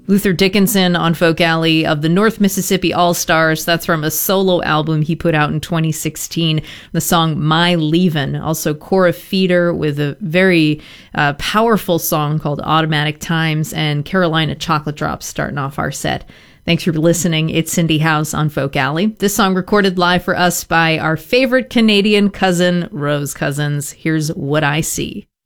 Luther Dickinson on Folk Alley of the North Mississippi All-Stars. That's from a solo album he put out in 2016. The song My Leavin'. Also Cora Feeder with a very powerful song called Automatic Times, and Carolina Chocolate Drops starting off our set. Thanks for listening. It's Cindy House on Folk Alley. This song recorded live for us by our favorite Canadian cousin, Rose Cousins. Here's What I See.